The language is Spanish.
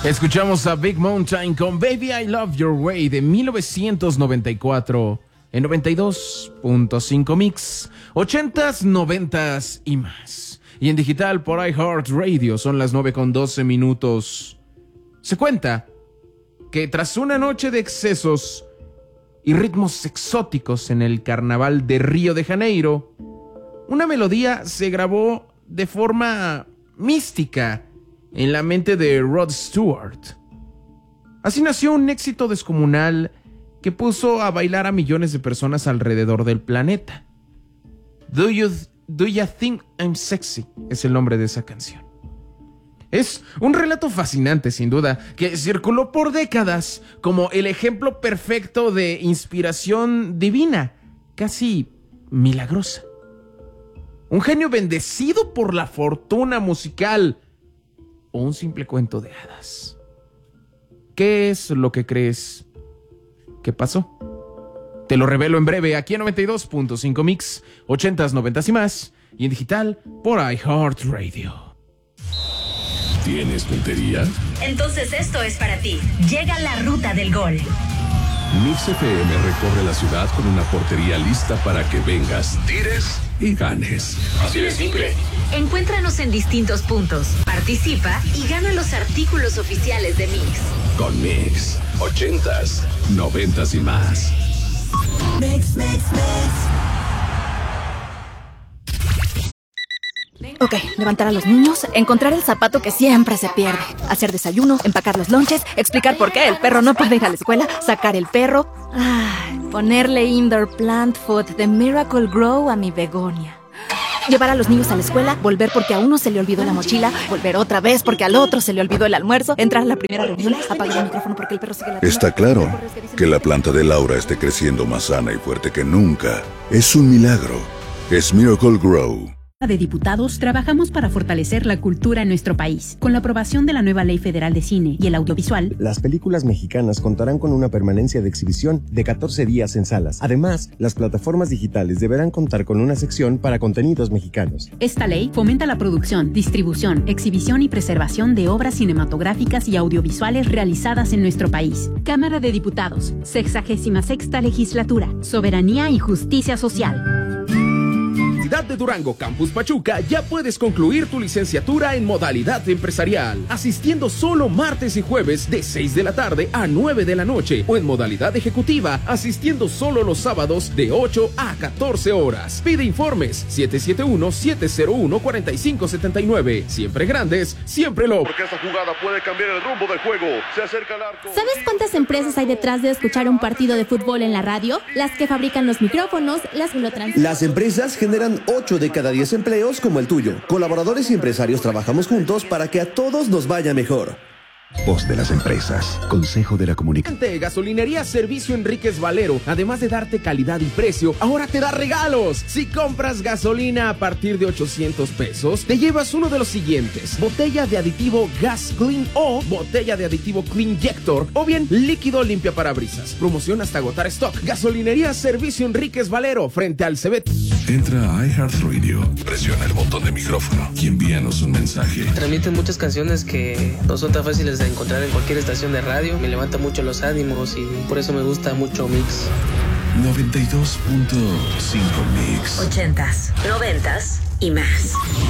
Escuchamos a Big Mountain con Baby I Love Your Way de 1994 en 92.5 Mix, 80s, 90s y más. Y en digital por iHeartRadio son las 9:12. Se cuenta que tras una noche de excesos y ritmos exóticos en el carnaval de Río de Janeiro, una melodía se grabó de forma mística en la mente de Rod Stewart. Así nació un éxito descomunal que puso a bailar a millones de personas alrededor del planeta. Do You Think I'm Sexy es el nombre de esa canción. Es un relato fascinante, sin duda, que circuló por décadas como el ejemplo perfecto de inspiración divina, casi milagrosa. Un genio bendecido por la fortuna musical o un simple cuento de hadas. ¿Qué es lo que crees que pasó? Te lo revelo en breve aquí en 92.5 Mix, 80s, 90s y más, y en digital por iHeartRadio. ¿Tienes puntería? Entonces esto es para ti. Llega la ruta del gol. Mix FM recorre la ciudad con una portería lista para que vengas, tires y ganes. Así de simple. Encuéntranos en distintos puntos, participa y gana los artículos oficiales de Mix. Con Mix, 80s, 90s y más. Mix. Ok, levantar a los niños, encontrar el zapato que siempre se pierde, hacer desayuno, empacar los lonches, explicar por qué el perro no puede ir a la escuela, sacar el perro, ponerle indoor plant food de Miracle Grow a mi begonia. Llevar a los niños a la escuela, volver porque a uno se le olvidó la mochila, volver otra vez porque al otro se le olvidó el almuerzo, entrar a la primera reunión, apagar el micrófono porque el perro sigue ladrando. Está claro que la planta de Laura esté creciendo más sana y fuerte que nunca. Es un milagro. Es Miracle Grow. De diputados trabajamos para fortalecer la cultura en nuestro país. Con la aprobación de la nueva Ley Federal de Cine y el Audiovisual, las películas mexicanas contarán con una permanencia de exhibición de 14 días en salas. Además, las plataformas digitales deberán contar con una sección para contenidos mexicanos. Esta ley fomenta la producción, distribución, exhibición y preservación de obras cinematográficas y audiovisuales realizadas en nuestro país. Cámara de Diputados, 66ª Legislatura, Soberanía y Justicia Social. De Durango Campus Pachuca ya puedes concluir tu licenciatura en modalidad empresarial, asistiendo solo martes y jueves de 6 de la tarde a 9 de la noche, o en modalidad ejecutiva, asistiendo solo los sábados de 8 a 14 horas. Pide informes 771-701-4579. Siempre grandes, siempre lo. Porque esta jugada puede cambiar el rumbo del juego. Se acerca al arco. ¿Sabes cuántas empresas hay detrás de escuchar un partido de fútbol en la radio? Las que fabrican los micrófonos, las que lo transmiten. Las empresas generan 8 de cada 10 empleos como el tuyo. Colaboradores y empresarios trabajamos juntos para que a todos nos vaya mejor. Voz de las empresas. Consejo de la Comunicación. Gasolinería Servicio Enríquez Valero, además de darte calidad y precio, ahora te da regalos. Si compras gasolina a partir de 800 pesos, te llevas uno de los siguientes: botella de aditivo Gas Clean o botella de aditivo Cleanjector, o bien líquido limpia parabrisas. Promoción hasta agotar stock. Gasolinería Servicio Enríquez Valero, frente al Cebet. Entra a iHeartRadio, presiona el botón de micrófono y envíanos un mensaje. Transmiten muchas canciones que no son tan fáciles de encontrar en cualquier estación de radio. Me levanta mucho los ánimos y por eso me gusta mucho Mix. 92.5 Mix. 80s, 90s y más.